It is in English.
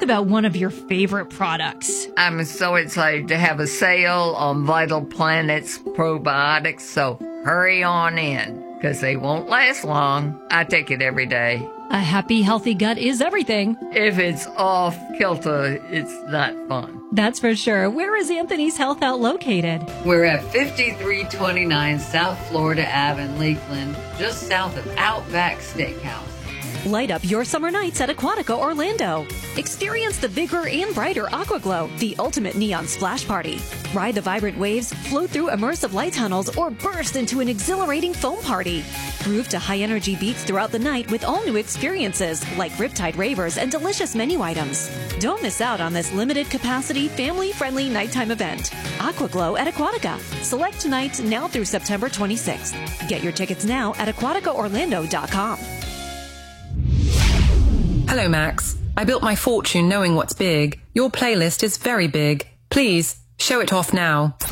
talk about one of your favorite products. I'm so excited to have a sale on Vital Planets probiotics, so hurry on in, because they won't last long. I take it every day. A happy, healthy gut is everything. If it's off kilter, it's not fun. That's for sure. Where is Anthony's Health Out located? We're at 5329 South Florida Ave in Lakeland, just south of Outback Steakhouse. Light up your summer nights at Aquatica Orlando. Experience the bigger and brighter Aquaglow, the ultimate neon splash party. Ride the vibrant waves, float through immersive light tunnels, or burst into an exhilarating foam party. Groove to high-energy beats throughout the night with all new experiences like Riptide Ravers and delicious menu items. Don't miss out on this limited-capacity, family-friendly nighttime event. Aquaglow at Aquatica. Select nights now through September 26th. Get your tickets now at aquaticaorlando.com. Hello, Max. I built my fortune knowing what's big. Your playlist is very big. Please, show it off now.